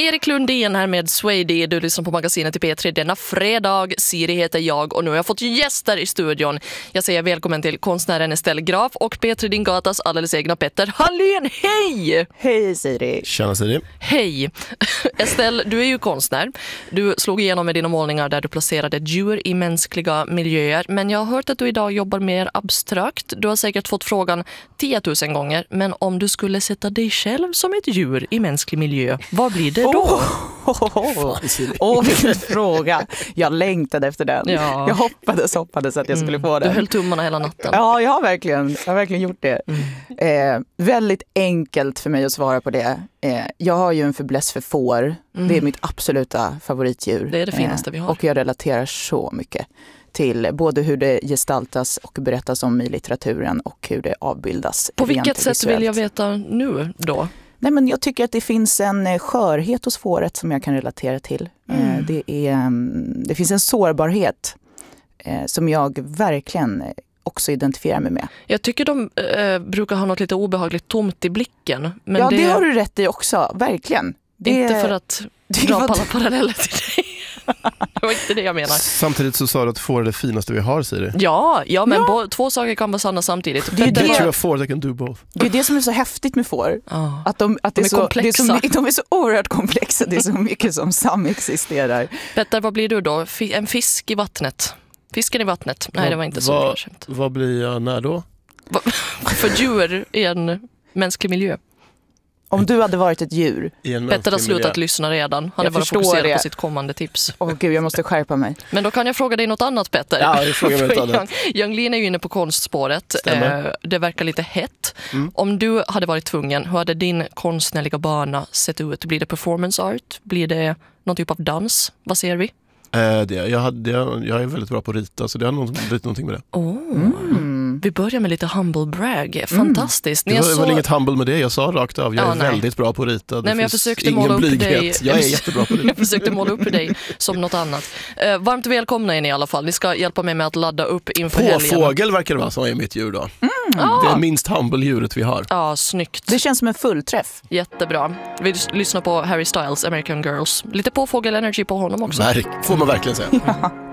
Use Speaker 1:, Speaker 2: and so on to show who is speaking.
Speaker 1: Erik Lundin här med Swady. Du lyssnar på magasinet i P3 denna fredag. Siri heter jag och nu har jag fått gäster i studion. Jag säger välkommen till konstnären Estelle Graf och P3 Din Gatas alldeles egna Petter Hallén. Hej!
Speaker 2: Hej Siri.
Speaker 3: Tjena Siri.
Speaker 1: Hej. Estelle, du är ju konstnär. Du slog igenom med dina målningar där du placerade djur i mänskliga miljöer. Men jag har hört att du idag jobbar mer abstrakt. Du har säkert fått frågan 10 000 gånger. Men om du skulle sätta dig själv som ett djur i mänsklig miljö, vad blir det då?
Speaker 2: Vilken fråga. Jag längtade efter den.
Speaker 1: Ja.
Speaker 2: Jag hoppades att jag skulle få den.
Speaker 1: Du höll tummarna hela natten.
Speaker 2: Ja, jag har verkligen gjort det. Väldigt enkelt för mig att svara på det. Jag har ju en fäbless för får. Det är mitt absoluta favoritdjur.
Speaker 1: Det är det finaste vi har.
Speaker 2: Och jag relaterar så mycket till både hur det gestaltas och berättas om i litteraturen och hur det avbildas.
Speaker 1: På vilket sätt
Speaker 2: visuellt.
Speaker 1: vill jag veta nu då?
Speaker 2: Nej, men jag tycker att det finns en skörhet hos fåret som jag kan relatera till. Det finns en sårbarhet som jag verkligen också identifierar mig med.
Speaker 1: Jag tycker de brukar ha något lite obehagligt tomt i blicken. Men
Speaker 2: ja, det har du rätt i också. Verkligen.
Speaker 1: Inte för att dra på alla paralleller till dig. Det var inte det jag menar.
Speaker 3: Samtidigt så sa du att får är det finaste vi har, Siri.
Speaker 1: Ja, men två saker kan vara sanna samtidigt.
Speaker 2: Det är
Speaker 3: Det tror jag får, det kan do both.
Speaker 2: Det är det som är så häftigt med får. Att de är så komplexa. De är så oerhört komplexa. Det är så mycket som samexisterar.
Speaker 1: Petter, vad blir du då? En fisk i vattnet? Fisken i vattnet? Nej, det var inte så bra skämt.
Speaker 3: Vad blir jag när då?
Speaker 1: För djur i en mänsklig miljö.
Speaker 2: Om du hade varit ett djur.
Speaker 1: Petter har slutat lyssna redan. Han är bara fokuserad på sitt kommande tips.
Speaker 2: Gud, jag måste skärpa mig.
Speaker 1: Men då kan jag fråga dig något annat, Petter.
Speaker 3: Ja, jag frågar mig något annat.
Speaker 1: Young Lean är ju inne på konstspåret. Det verkar lite hett. Om du hade varit tvungen, hur hade din konstnärliga bana sett ut? Blir det performance art? Blir det någon typ av dans? Vad ser vi?
Speaker 3: Jag är väldigt bra på att rita, så det har blivit någonting med det.
Speaker 1: Vi börjar med lite humble brag. Fantastiskt.
Speaker 3: Det var väl inget humble med det, jag sa rakt av. Jag är
Speaker 1: nej.
Speaker 3: väldigt bra på att rita.
Speaker 1: Nej, men jag försökte måla upp dig.
Speaker 3: Jag är jättebra på det.
Speaker 1: Jag försökte måla upp dig som något annat. Varmt välkomna är ni i alla fall. Ni ska hjälpa mig med att ladda upp inför helgen.
Speaker 3: Fågel verkar det vara som är mitt djur då. Det är minst humble djuret vi har.
Speaker 1: Ja, snyggt.
Speaker 2: Det känns som en fullträff.
Speaker 1: Jättebra. Vi lyssnar på Harry Styles, American Girls. Lite påfågel-energy på honom också.
Speaker 3: Får man verkligen säga.